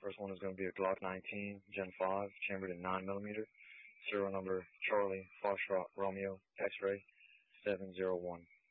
First one is going to be a Glock 19 Gen 5, chambered in 9mm. Serial number Charlie Foxtrot Romeo X-ray 701.